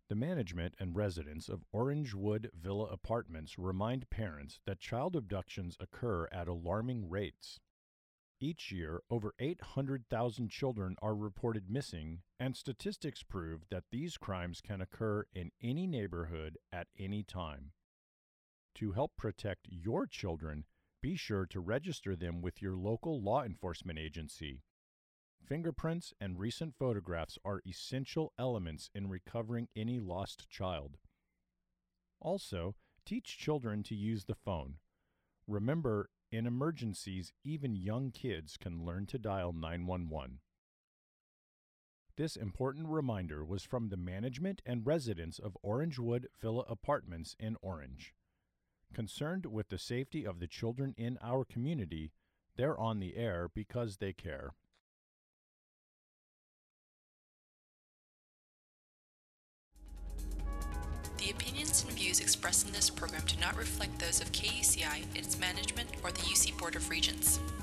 The management and residents of Orangewood Villa Apartments remind parents that child abductions occur at alarming rates. Each year, over 800,000 children are reported missing, and statistics prove that these crimes can occur in any neighborhood at any time. To help protect your children, be sure to register them with your local law enforcement agency. Fingerprints and recent photographs are essential elements in recovering any lost child. Also, teach children to use the phone. Remember, in emergencies, even young kids can learn to dial 911. This important reminder was from the management and residents of Orangewood Villa Apartments in Orange. Concerned with the safety of the children in our community, they're on the air because they care. The opinions and views expressed in this program do not reflect those of KUCI, its management, or the UC Board of Regents.